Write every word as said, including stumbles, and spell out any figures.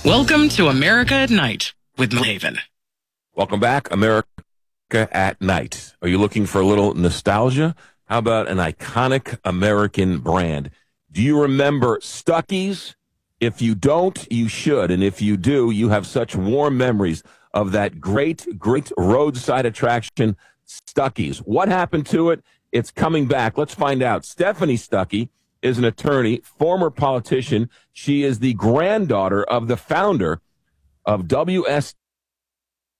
Welcome to America at Night with Haven. Welcome back, America at Night. Are you looking for a little nostalgia? How about an iconic American brand? Do you remember Stuckey's? If you don't, you should. And if you do, you have such warm memories of that great, great roadside attraction, Stuckey's. What happened to it? It's coming back. Let's find out. Stephanie Stuckey is an attorney, former politician. She is the granddaughter of the founder of W S